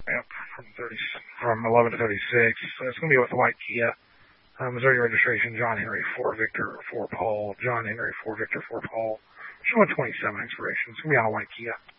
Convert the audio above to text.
Yep, from 11 to 36. So it's going to be with the white Kia. Missouri registration, John Henry 4 Victor 4 Paul. John Henry 4 Victor 4 Paul. Showing 27 expiration. It's going to be on a white Kia.